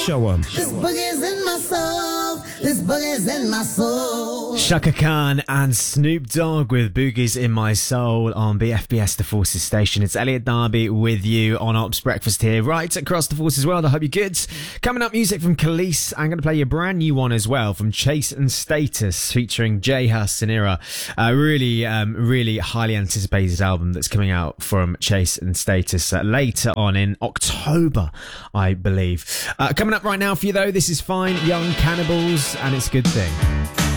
Show 'em. This boogie's in my soul. This boogie's in my soul. Shaka Khan and Snoop Dogg with Boogies in My Soul on BFBS The Forces station. It's Elliot Darby with you on Ops Breakfast here, right across the Forces world. I hope you're good. Coming up, music from Khalees. I'm going to play you a brand new one as well from Chase and Status featuring Jay Huss and Ira. Really highly anticipated album that's coming out from Chase and Status later on in October, I believe. Coming up right now for you though, this is Fine Young Cannibals and It's a Good Thing.